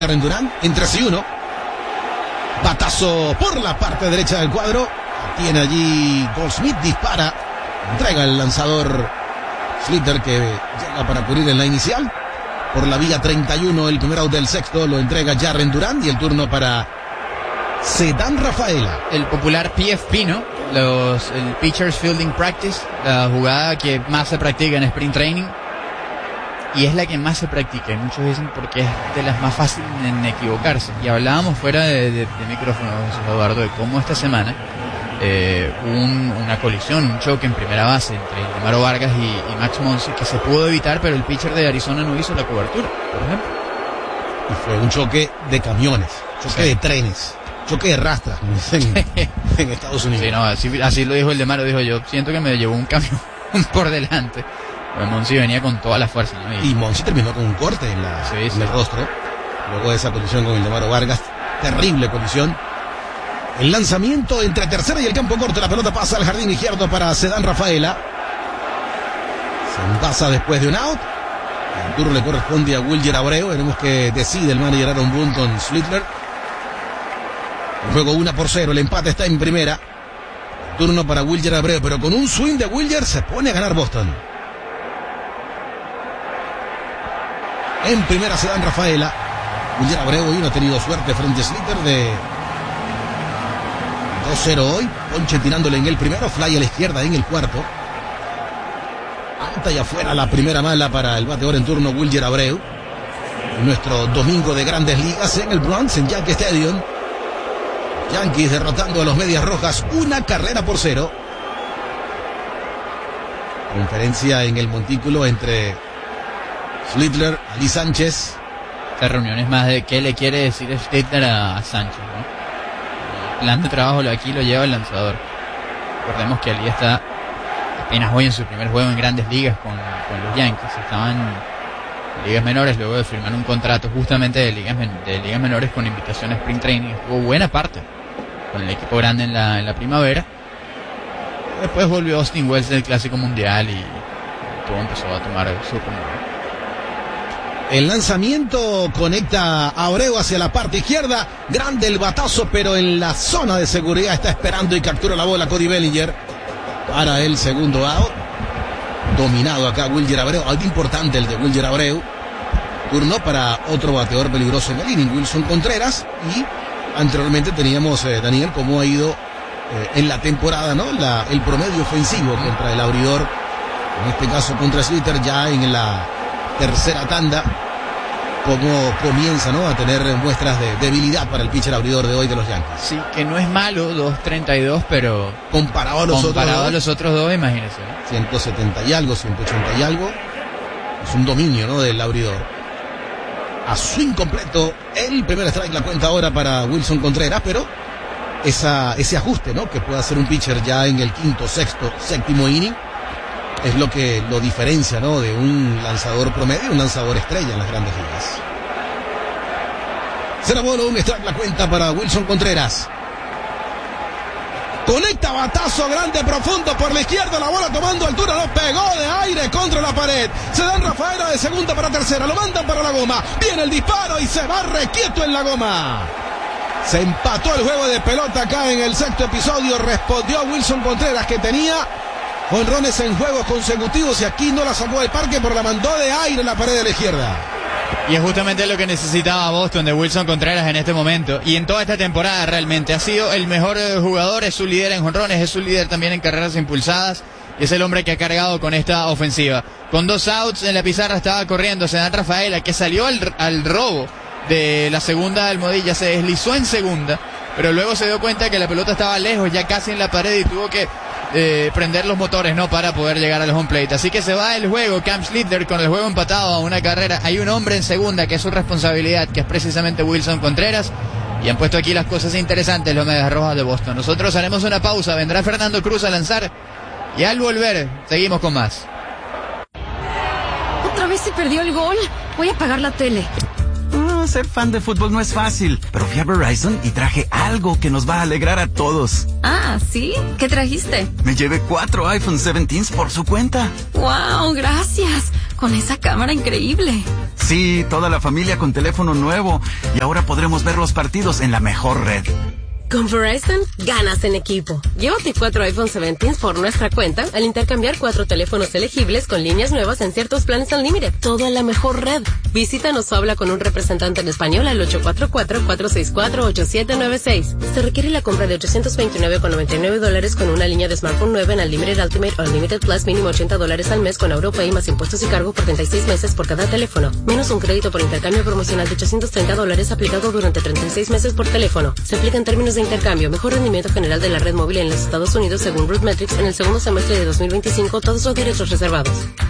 Durán, entre sí uno. Batazo por la parte derecha del cuadro. Tiene allí Goldschmidt, dispara. Entrega el lanzador Slater, que llega para cubrir en la inicial. Por la vía 31, el primer out del sexto lo entrega Jarren Durán y el turno para Ceddanne Rafaela. El popular PFP, ¿no? El Pitchers Fielding Practice, la jugada que más se practica en Sprint Training. Y es la que más se practica, y muchos dicen porque es de las más fáciles en equivocarse. Y hablábamos fuera de micrófono, José Eduardo, de cómo esta semana una colisión, un choque en primera base entre Ildemaro Vargas y Max Muncy, que se pudo evitar, pero el pitcher de Arizona no hizo la cobertura, por ejemplo. Y fue un choque de camiones, choque de trenes, choque de rastras, como dicen en Estados Unidos. Sí, no, así lo dijo Ildemaro, dijo: yo siento que me llevó un camión por delante. Pues Muncy venía con toda la fuerza, ¿no? Y Muncy terminó con un corte en el rostro, luego de esa colisión con Ildemaro Vargas. Terrible colisión. El lanzamiento entre tercera y el campo corto. La pelota pasa al jardín izquierdo para Ceddanne Rafaela. Se envasa después de un out. El turno le corresponde a Wilyer Abreu. Veremos que decide el manager Aaron Boone con Slater. El juego 1-0. El empate está en primera. Turno para Wilyer Abreu, pero con un swing de Wilyer se pone a ganar Boston. En primera Ceddanne Rafaela. Wilyer Abreu hoy no ha tenido suerte frente a Slater de 2-0 hoy. Ponche tirándole en el primero, fly a la izquierda en el cuarto. Alta y afuera la primera mala para el bateador en turno Wilyer Abreu. Nuestro domingo de Grandes Ligas en el Bronx, en Yankee Stadium. Yankees derrotando a los Medias Rojas 1-0. Conferencia en el montículo entre Slater, Ali Sánchez. Esta reunión es más de qué le quiere decir Slater a Sánchez, ¿no? El plan de trabajo aquí lo lleva el lanzador. Recordemos que Ali está apenas hoy en su primer juego en Grandes Ligas con los Yankees. Estaban en ligas menores luego de firmar un contrato justamente de ligas menores con invitación a Sprint Training. Estuvo buena parte con el equipo grande en la primavera. Después volvió Austin Wells del Clásico Mundial y todo empezó a tomar su rumbo. El lanzamiento conecta a Abreu hacia la parte izquierda. Grande el batazo, pero en la zona de seguridad está esperando y captura la bola Cody Bellinger para el segundo out. Dominado acá Wilyer Abreu. Algo importante el de Wilyer Abreu. Turno para otro bateador peligroso en el inning, Wilson Contreras. Y anteriormente teníamos, Daniel, cómo ha ido en la temporada, ¿no? El promedio ofensivo contra el abridor. En este caso contra Slater ya en la tercera tanda, como comienza, ¿no?, a tener muestras de debilidad para el pitcher abridor de hoy de los Yankees. Sí, que no es malo, 2.32, pero comparado a los otros dos, imagínense, ¿no? 170 y algo, 180 y algo. Es un dominio, ¿no?, del abridor. A swing completo, el primer strike, la cuenta ahora para Wilson Contreras, pero ese ajuste, ¿no?, que puede hacer un pitcher ya en el quinto, sexto, séptimo inning, es lo que lo diferencia, ¿no?, de un lanzador promedio, un lanzador estrella en las Grandes Ligas. Será bueno un strike, la cuenta para Wilson Contreras. Conecta batazo grande, profundo por la izquierda, la bola tomando altura, lo pegó de aire contra la pared. Ceddanne Rafaela de segunda para tercera, lo mandan para la goma. Viene el disparo y se va requieto en la goma. Se empató el juego de pelota acá en el sexto episodio. Respondió Wilson Contreras, que tenía jonrones en juegos consecutivos, y aquí no la sacó del parque, pero la mandó de aire en la pared de la izquierda. Y es justamente lo que necesitaba Boston de Wilson Contreras en este momento y en toda esta temporada. Realmente ha sido el mejor jugador, es su líder en jonrones, es su líder también en carreras impulsadas, y es el hombre que ha cargado con esta ofensiva. Con 2 outs en la pizarra estaba corriendo Ceddanne Rafaela, que salió al robo de la segunda almohadilla, se deslizó en segunda, pero luego se dio cuenta que la pelota estaba lejos, ya casi en la pared, y tuvo que prender los motores, ¿no?, para poder llegar al home plate. Así que se va el juego Cam Slater con el juego empatado a una carrera. Hay un hombre en segunda que es su responsabilidad, que es precisamente Wilson Contreras, y han puesto aquí las cosas interesantes los Medias Rojas de Boston. Nosotros haremos una pausa, vendrá Fernando Cruz a lanzar, y al volver seguimos con más. ¿Otra vez se perdió el gol? Voy a apagar la tele. Ser fan de fútbol no es fácil, pero fui a Verizon y traje algo que nos va a alegrar a todos. Ah, ¿sí? ¿Qué trajiste? Me llevé 4 iPhone 17s por su cuenta. ¡Wow! Gracias. con esa cámara increíble. Sí, toda la familia con teléfono nuevo. Y ahora podremos ver los partidos en la mejor red. Con Verizon, ganas en equipo. Llévate 4 iPhone 17 por nuestra cuenta al intercambiar 4 teléfonos elegibles con líneas nuevas en ciertos planes Unlimited. Todo en la mejor red. Visítanos o habla con un representante en español al 844-464-8796. Se requiere la compra de $829.99 con una línea de smartphone nueva en Unlimited Ultimate o Unlimited Plus, mínimo $80 al mes con AuroPay más impuestos y cargo por 36 meses por cada teléfono. Menos un crédito por intercambio promocional de $830 aplicado durante 36 meses por teléfono. Se aplica en términos de intercambio. Mejor rendimiento general de la red móvil en los Estados Unidos según RootMetrics en el segundo semestre de 2025. Todos los derechos reservados.